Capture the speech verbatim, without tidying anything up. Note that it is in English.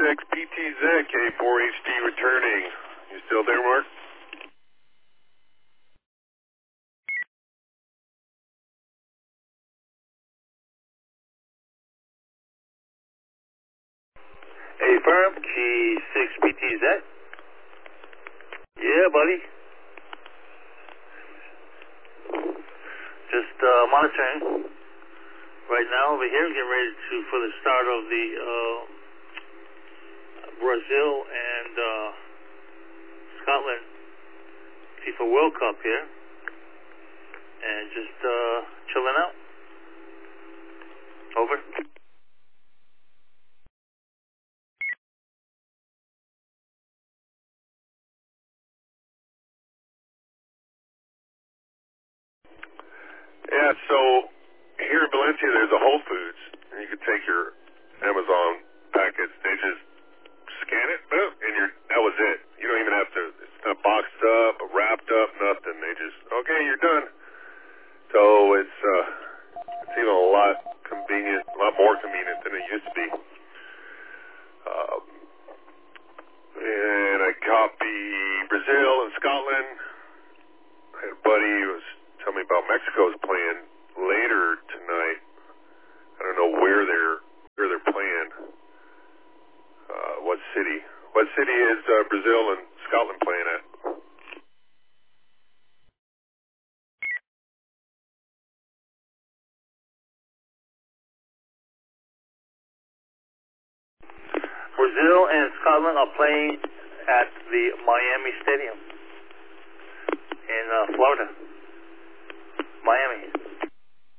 six P T Z, K four H D returning. You still there, Mark? Affirm, K six P T Z. Yeah, buddy. Just uh, monitoring. Right now over here, getting ready to for the start of the uh, Brazil and uh, Scotland FIFA World Cup here, and just uh, chilling out. Over. Yeah, so here in Valencia, there's a Whole Foods, and you can take your Amazon packets. They just scan it, boom, and you're that was it. You don't even have to. It's not boxed up, wrapped up, nothing. They just okay, you're done. So it's uh, it's even a lot convenient, a lot more convenient than it used to be. Um, and I copy Brazil and Scotland. I had a buddy who was telling me about Mexico's playing later tonight. I don't know where they're where they're playing. Uh, what city? What city is uh, Brazil and Scotland playing at? Brazil and Scotland are playing at the Miami Stadium in uh, Florida. Miami.